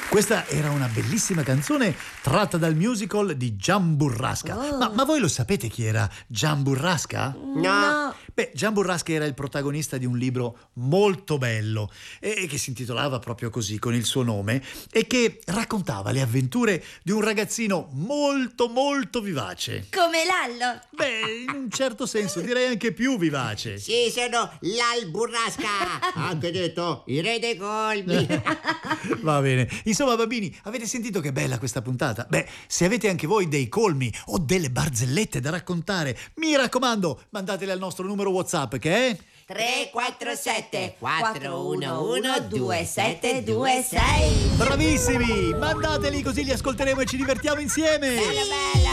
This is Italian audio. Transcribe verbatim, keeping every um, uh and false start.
Questa era una bellissima canzone tratta dal musical di Gian Burrasca. Oh. Ma, ma voi lo sapete chi era Gian Burrasca? No. Beh, Gian Burrasca era il protagonista di un libro molto bello e che si intitolava proprio così, con il suo nome, e che raccontava le avventure di un ragazzino molto molto vivace. Come Lallo. Beh, in un certo senso direi anche più vivace. Sì, sono Lal Burrasca. Anche detto il re dei colmi. Va bene. Insomma, bambini, avete sentito che bella questa puntata? Beh, se avete anche voi dei colmi o delle barzellette da raccontare, mi raccomando, mandatele al nostro numero WhatsApp che è tre quattro sette quattro uno uno due sette due sei. bravissimi! Mandateli così li ascolteremo e ci divertiamo insieme! Bella bella.